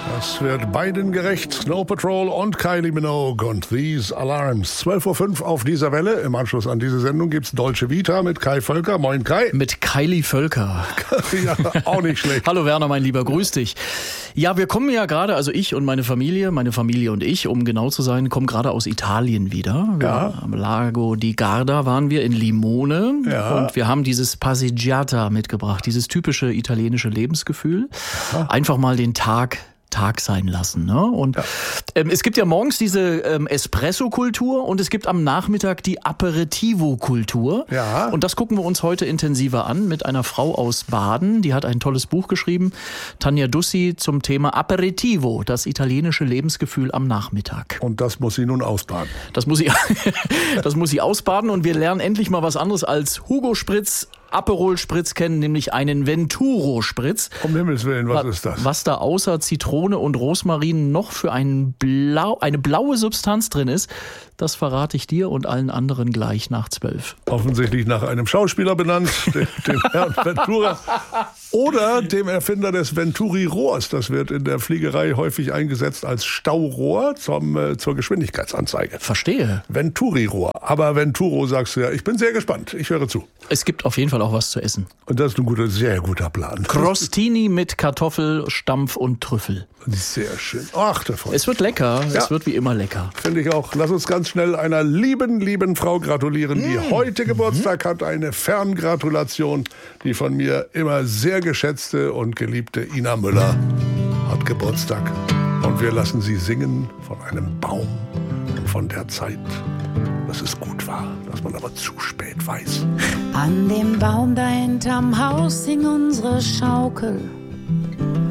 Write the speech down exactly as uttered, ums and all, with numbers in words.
Das wird beiden gerecht. Snow Patrol und Kylie Minogue und These Alarms. zwölf Uhr fünf auf dieser Welle. Im Anschluss an diese Sendung gibt's Dolce Vita mit Kai Völker. Moin Kai. Mit Kylie Völker. Ja, auch nicht schlecht. Hallo Werner, mein Lieber, grüß dich. Ja, wir kommen ja gerade, also ich und meine Familie, meine Familie und ich, um genau zu sein, kommen gerade aus Italien wieder. Wir Ja. Am Lago di Garda waren wir in Limone. Ja. Und wir haben dieses Passeggiata mitgebracht, dieses typische italienische Lebensgefühl. Ja. Einfach mal den Tag Tag sein lassen. Ne? Und Ja. ähm, es gibt ja morgens diese ähm, Espresso-Kultur und es gibt am Nachmittag die Aperitivo-Kultur. Ja. Und das gucken wir uns heute intensiver an mit einer Frau aus Baden, die hat ein tolles Buch geschrieben, Tanja Dussi, zum Thema Aperitivo, das italienische Lebensgefühl am Nachmittag. Und das muss sie nun ausbaden. Das muss sie, das muss sie ausbaden und wir lernen endlich mal was anderes als Hugo Spritz, Aperol Spritz kennen, nämlich einen Venturo Spritz. Um Himmels Willen, was ist das? Was da außer Zitrone und Rosmarin noch für ein Blau, eine blaue Substanz drin ist, das verrate ich dir und allen anderen gleich nach zwölf. Offensichtlich nach einem Schauspieler benannt, dem, dem Herrn Ventura. Oder dem Erfinder des Venturi-Rohrs. Das wird in der Fliegerei häufig eingesetzt als Staurohr zum, äh, zur Geschwindigkeitsanzeige. Verstehe. Venturi-Rohr. Aber Venturo sagst du ja, ich bin sehr gespannt. Ich höre zu. Es gibt auf jeden Fall auch was zu essen. Und das ist ein guter, sehr guter Plan. Crostini mit Kartoffel, Stampf und Trüffel. Sehr schön. Ach, der Freund. Es wird lecker. Ja. Es wird wie immer lecker. Finde ich auch. Lass uns ganz schnell einer lieben, lieben Frau gratulieren, die heute Geburtstag hat. Eine Ferngratulation. Die von mir immer sehr geschätzte und geliebte Ina Müller hat Geburtstag. Und wir lassen sie singen von einem Baum und von der Zeit, dass es gut war, dass man aber zu spät weiß. An dem Baum da hinterm Haus hing unsere Schaukel.